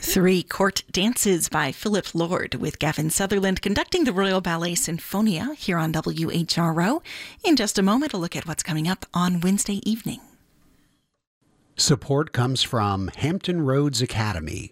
Three Court Dances by Philip Lord, with Gavin Sutherland conducting the Royal Ballet Sinfonia here on WHRO. In just a moment, a look at what's coming up on Wednesday evening. Support comes from Hampton Roads Academy.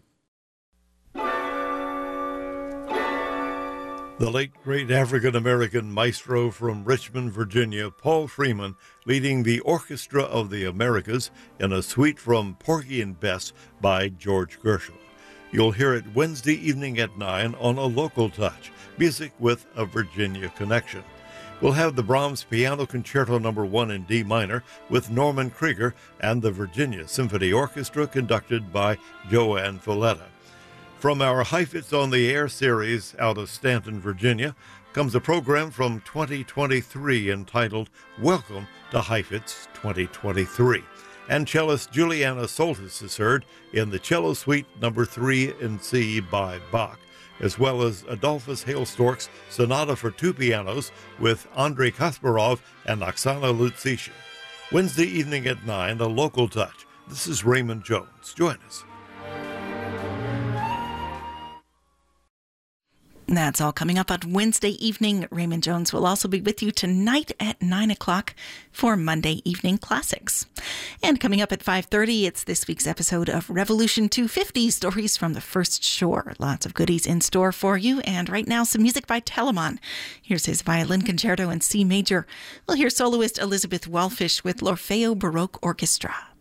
The late, great African-American maestro from Richmond, Virginia, Paul Freeman, leading the Orchestra of the Americas in a suite from Porgy and Bess by George Gershwin. You'll hear it Wednesday evening at 9 on A Local Touch, music with a Virginia connection. We'll have the Brahms Piano Concerto No. 1 in D minor with Norman Krieger and the Virginia Symphony Orchestra conducted by Joanne Folletta. From our Heifetz on the Air series out of Stanton, Virginia, comes a program from 2023 entitled Welcome to Heifetz 2023. And cellist Juliana Soltis is heard in the Cello Suite No. 3 in C by Bach, as well as Adolphus Hailstork's Sonata for Two Pianos with Andrei Kasparov and Oksana Lutsishin. Wednesday evening at 9, A Local Touch. This is Raymond Jones. Join us. That's all coming up on Wednesday evening. Raymond Jones will also be with you tonight at 9 o'clock for Monday Evening Classics. And coming up at 5:30, it's this week's episode of Revolution 250, Stories from the First Shore. Lots of goodies in store for you. And right now, some music by Telemann. Here's his violin concerto in C major. We'll hear soloist Elizabeth Wallfisch with l'Orfeo Baroque Orchestra.